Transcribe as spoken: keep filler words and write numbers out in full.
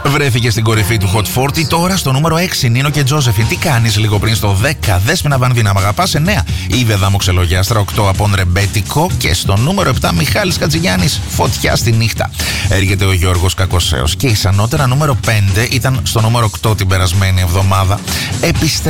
Βρέθηκε στην κορυφή του Hot σαράντα, τώρα στο νούμερο έξι Νίνο και Τζόζεφιν. Τι κάνεις λίγο πριν στο δέκα Δέσποινα Βανδίνα, μ' αγαπάς. εννέα Ήβεδα μου Ξελογιάστρα. οκτώ από Ρεμπέτικο. Και στο νούμερο επτά Μιχάλης Κατζηγιάννης, Φωτιά στη νύχτα. Έρχεται ο Γιώργος Κακοσέος. Και η σανότερα νούμερο πέντε ήταν στο νούμερο οκτώ την περασμένη εβδομάδα. Επιστρέφει